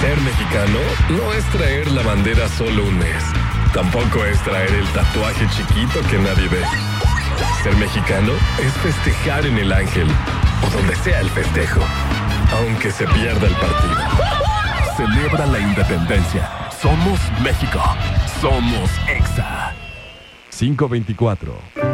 Ser mexicano no es traer la bandera solo un mes. Tampoco es traer el tatuaje chiquito que nadie ve. Ser mexicano es festejar en el Ángel o donde sea el festejo, aunque se pierda el partido. Celebra la independencia. Somos México. Somos EXA. 524.